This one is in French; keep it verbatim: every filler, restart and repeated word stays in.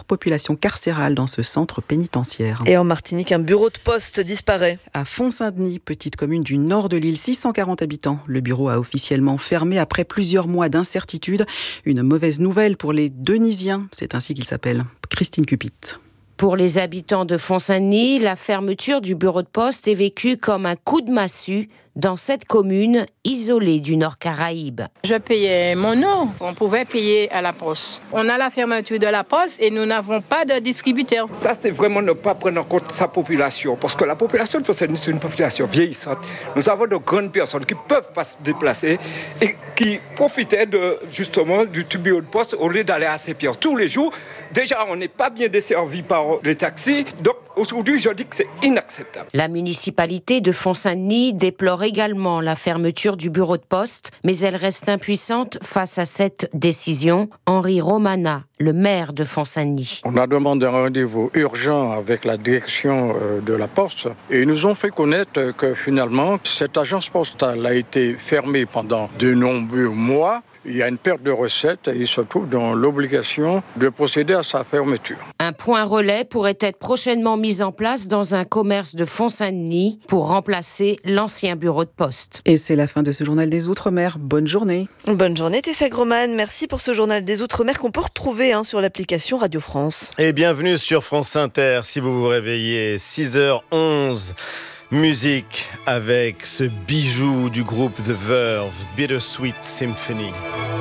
surpopulation carcérale dans ce centre pénitentiaire. Et en Martinique, un bureau de poste disparaît. À Font-Saint-Denis, petite commune du nord de l'île, six cent quarante habitants. Le bureau a officiellement fermé après plusieurs mois d'incertitude. Une mauvaise nouvelle pour les Denisiens, c'est ainsi qu'ils s'appellent. Christine Cupit. Pour les habitants de Font-Saint-Denis, la fermeture du bureau de poste est vécue comme un coup de massue dans cette commune isolée du Nord Caraïbe. Je payais mon eau, on pouvait payer à la poste. On a la fermeture de la poste et nous n'avons pas de distributeur. Ça, c'est vraiment ne pas prendre en compte sa population, parce que la population de Font-Saint-Denis, c'est une population vieillissante. Nous avons de grandes personnes qui ne peuvent pas se déplacer et qui profitaient de, justement du bureau de poste au lieu d'aller à Saint-Pierre tous les jours. Déjà, on n'est pas bien desservi par les taxis, donc aujourd'hui, je dis que c'est inacceptable. La municipalité de Font-Saint-Denis déplore également la fermeture du bureau de poste, mais elle reste impuissante face à cette décision. Henri Romana, le maire de Font-Saint-Denis. On a demandé un rendez-vous urgent avec la direction de la Poste et ils nous ont fait connaître que finalement, cette agence postale a été fermée pendant de nombreux mois. Il y a une perte de recettes et il se trouve dans l'obligation de procéder à sa fermeture. Un point relais pourrait être prochainement mis en place dans un commerce de Font-Saint-Denis pour remplacer l'ancien bureau de poste. Et c'est la fin de ce journal des Outre-mer. Bonne journée. Bonne journée Tessa Groman. Merci pour ce journal des Outre-mer qu'on peut retrouver hein, sur l'application Radio France. Et bienvenue sur France Inter si vous vous réveillez. six heures onze. Musique avec ce bijou du groupe The Verve, Bittersweet Symphony.